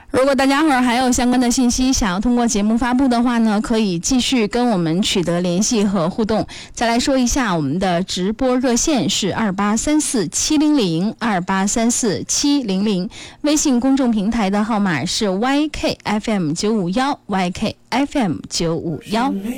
如果大家伙儿还有相关的信息想要通过节目发布的话呢，可以继续跟我们取得联系和互动。再来说一下我们的直播热线是28347002834700，微信公众平台的号码是 YKFM951 YKFM951。